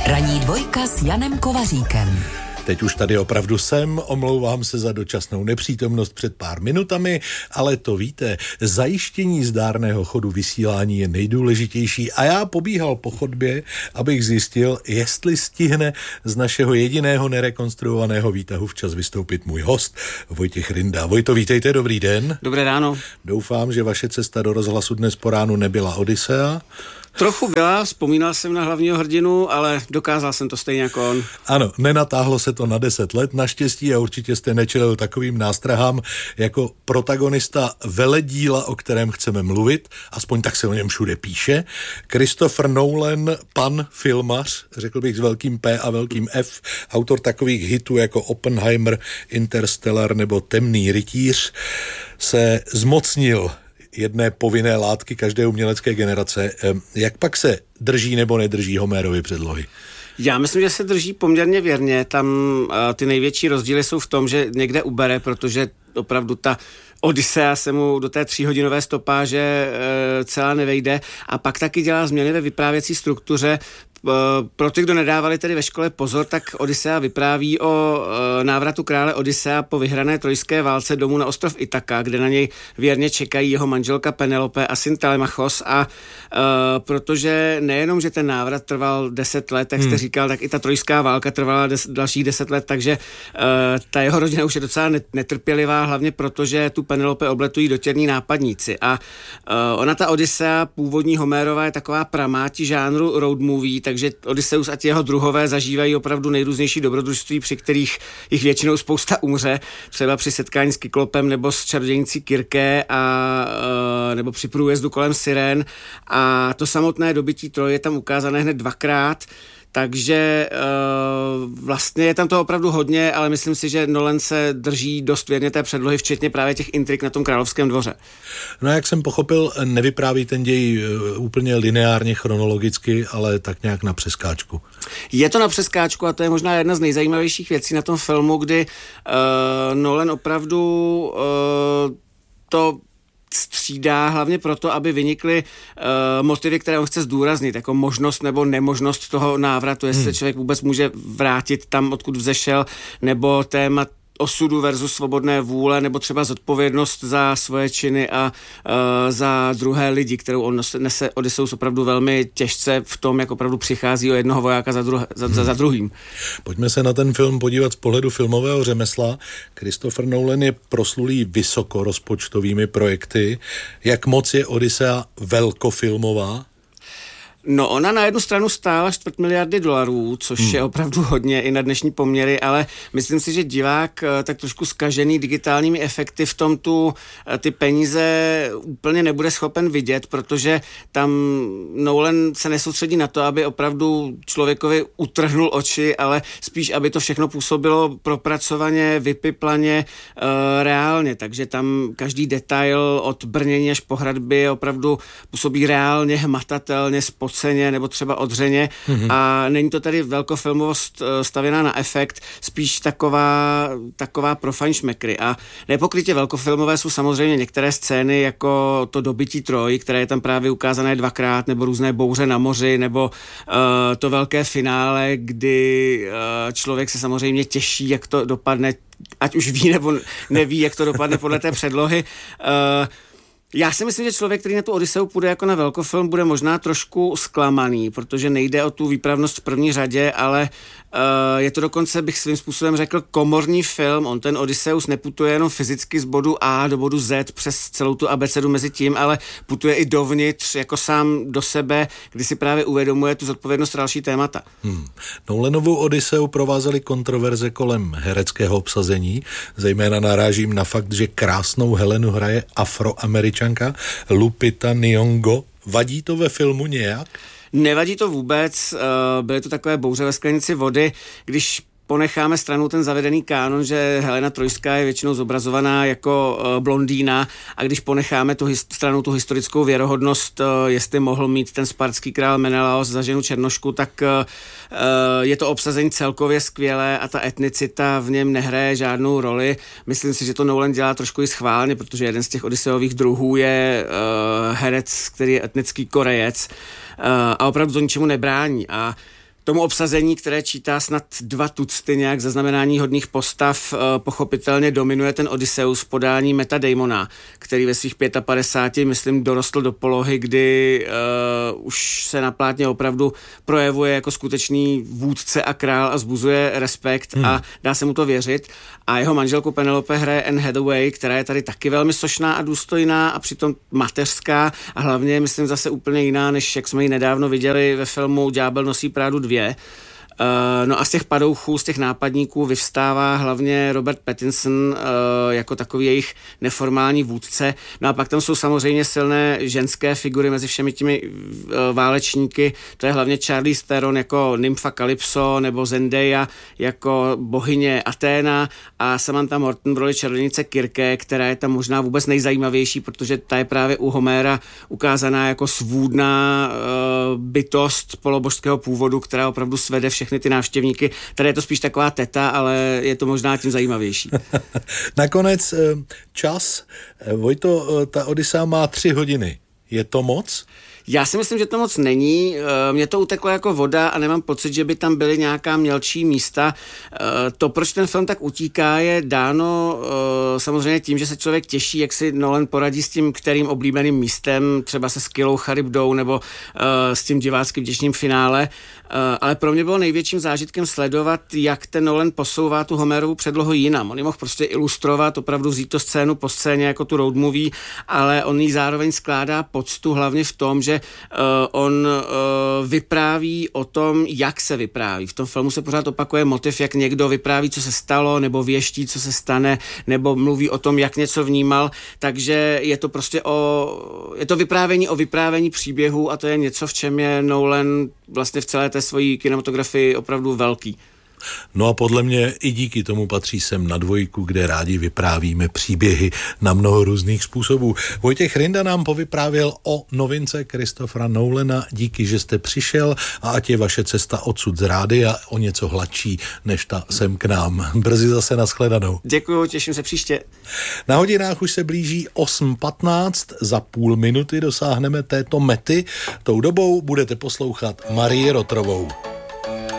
Ranní dvojka s Janem Kovaříkem. Teď už tady opravdu jsem, omlouvám se za dočasnou nepřítomnost před pár minutami, ale to víte, zajištění zdárného chodu vysílání je nejdůležitější a já pobíhal po chodbě, abych zjistil, jestli stihne z našeho jediného nerekonstruovaného výtahu včas vystoupit můj host, Vojtěch Rinda. Vojto, vítejte, dobrý den. Dobré ráno. Doufám, že vaše cesta do rozhlasu dnes po ránu nebyla Odisea. Trochu byla, vzpomínal jsem na hlavního hrdinu, ale dokázal jsem to stejně jako on. Ano, nenatáhlo se to na 10 let, naštěstí, a určitě jste nečelil takovým nástrahám jako protagonista veledíla, o kterém chceme mluvit, aspoň tak se o něm všude píše. Christopher Nolan, pan filmař, řekl bych s velkým P a velkým F, autor takových hitů jako Oppenheimer, Interstellar nebo Temný rytíř, se zmocnil jedné povinné látky každé umělecké generace. Jak pak se drží nebo nedrží Homérovy předlohy? Já myslím, že se drží poměrně věrně. Tam ty největší rozdíly jsou v tom, že někde ubere, protože opravdu ta Odisea se mu do té 3hodinové stopáže celá nevejde a pak taky dělá změny ve vyprávěcí struktuře. Pro ty, kdo nedávali tedy ve škole pozor, tak Odisea vypráví o návratu krále Odisea po vyhrané trojské válce domů na ostrov Itaka, kde na něj věrně čekají jeho manželka Penelope a syn Telemachos a protože nejenom, že ten návrat trval 10 let, jak jste říkal, tak i ta trojská válka trvala dalších 10 let, takže ta jeho rodina už je docela netrpělivá, hlavně protože tu Penelope obletují dotěrní nápadníci a ona ta Odisea původní Homérová je taková pramáti žánru road movie, takže Odysseus a ti jeho druhové zažívají opravdu nejrůznější dobrodružství, při kterých jich většinou spousta umře, třeba při setkání s Kyklopem nebo s čarodějnicí Kyrké a nebo při průjezdu kolem Sirén a to samotné dobytí Troje je tam ukázané hned dvakrát. Takže vlastně je tam to opravdu hodně, ale myslím si, že Nolan se drží dost věrně té předlohy, včetně právě těch intrik na tom královském dvoře. No, jak jsem pochopil, nevypráví ten děj úplně lineárně, chronologicky, ale tak nějak na přeskáčku. Je to na přeskáčku a to je možná jedna z nejzajímavějších věcí na tom filmu, kdy Nolan opravdu to střídá hlavně proto, aby vynikly motivy, které on chce zdůraznit, jako možnost nebo nemožnost toho návratu, jestli se člověk vůbec může vrátit tam, odkud vzešel, nebo téma osudu versus svobodné vůle, nebo třeba zodpovědnost za svoje činy a za druhé lidi, kterou on nese Odysseus opravdu velmi těžce v tom, jak opravdu přichází o jednoho vojáka za druhým. Pojďme se na ten film podívat z pohledu filmového řemesla. Christopher Nolan je proslulý vysokorozpočtovými projekty. Jak moc je Odisea velkofilmová? No, ona na jednu stranu stála $250 miliardy, což je opravdu hodně i na dnešní poměry, ale myslím si, že divák tak trošku zkažený digitálními efekty v tom ty peníze úplně nebude schopen vidět, protože tam Nolan se nesoustředí na to, aby opravdu člověkovi utrhnul oči, ale spíš, aby to všechno působilo propracovaně, vypiplaně, reálně, takže tam každý detail od brnění až po hradby opravdu působí reálně, hmatatelně, nebo třeba odřeně a není to tady velkofilmovost stavěná na efekt, spíš taková pro fajnšmekry a nepokrytě velkofilmové jsou samozřejmě některé scény jako to dobytí Troj, které je tam právě ukázané dvakrát, nebo různé bouře na moři, nebo to velké finále, kdy člověk se samozřejmě těší, jak to dopadne, ať už ví nebo neví, jak to dopadne podle té předlohy. Já si myslím, že člověk, který na tu Odiseu půjde jako na velkofilm, bude možná trošku zklamaný, protože nejde o tu výpravnost v první řadě, ale je to dokonce, bych svým způsobem řekl, komorní film. On ten Odysseus neputuje jenom fyzicky z bodu A do bodu Z přes celou tu abecedu mezi tím, ale putuje i dovnitř, jako sám do sebe, kdy si právě uvědomuje tu zodpovědnost a další témata. Nolanovou Odiseu provázely kontroverze kolem hereckého obsazení, zejména narážím na fakt, že krásnou Helenu hraje Afroameričanka Lupita Nyong'o. Vadí to ve filmu nějak? Nevadí to vůbec, byly to takové bouře ve sklenici vody, když ponecháme stranou ten zavedený kánon, že Helena Trojská je většinou zobrazovaná jako blondýna a když ponecháme stranou tu historickou věrohodnost, jestli mohl mít ten spartský král Menelaos za ženu černošku, tak je to obsazení celkově skvělé a ta etnicita v něm nehraje žádnou roli. Myslím si, že to Nolan dělá trošku i schválně, protože jeden z těch Odysseových druhů je herec, který je etnický Korejec a opravdu to ničemu nebrání. A tomu obsazení, které čítá snad 2 tucty nějak zaznamenání hodných postav, pochopitelně dominuje ten Odysseus v podání Matta Damona, který ve svých 55, myslím, dorostl do polohy, kdy už se na plátně opravdu projevuje jako skutečný vůdce a král a vzbuzuje respekt a dá se mu to věřit. A jeho manželku Penelope hraje Anne Hathaway, která je tady taky velmi sošná a důstojná a přitom mateřská a hlavně, myslím, zase úplně jiná, než jak jsme ji nedávno viděli ve filmu Ďábel nosí Prádu 2. No a z těch padouchů, z těch nápadníků vyvstává hlavně Robert Pattinson jako takový jejich neformální vůdce. No a pak tam jsou samozřejmě silné ženské figury mezi všemi těmi válečníky. To je hlavně Charlize Theron jako nymfa Calypso nebo Zendaya jako bohyně Athéna a Samantha Morton v roli čarodějnice Kirke, která je tam možná vůbec nejzajímavější, protože ta je právě u Homéra ukázaná jako svůdná bytost polobožského původu, která opravdu svede všechny ty návštěvníky. Tady je to spíš taková teta, ale je to možná tím zajímavější. Nakonec čas. Vojto, ta Odyssea má 3 hodiny. Je to moc? Já si myslím, že to moc není. Mně to uteklo jako voda a nemám pocit, že by tam byly nějaká mělčí místa. To, proč ten film tak utíká, je dáno samozřejmě tím, že se člověk těší, jak si Nolan poradí s tím kterým oblíbeným místem, třeba se Skylou Charybdou nebo s tím divácky vděčným finále. Ale pro mě bylo největším zážitkem sledovat, jak ten Nolan posouvá tu Homerovu předlohu jinam. On ji mohl prostě ilustrovat, opravdu vzít to scénu po scéně jako tu road movie, ale on ji zároveň skládá poctu hlavně v tom, že on vypráví o tom, jak se vypráví. V tom filmu se pořád opakuje motiv, jak někdo vypráví, co se stalo, nebo věští, co se stane, nebo mluví o tom, jak něco vnímal, takže je to prostě je to vyprávění o vyprávění příběhu a to je něco, v čem je Nolan vlastně v celé té svojí kinematografii opravdu velký. No a podle mě i díky tomu patří sem na Dvojku, kde rádi vyprávíme příběhy na mnoho různých způsobů. Vojtěch Rinda nám povyprávěl o novince Christophera Nolana. Díky, že jste přišel a ať je vaše cesta odsud z rádia o něco hladší než ta sem k nám. Brzy zase nashledanou. Děkuju, těším se příště. Na hodinách už se blíží 8:15, za půl minuty dosáhneme této mety. Tou dobou budete poslouchat Marii Rotrovou.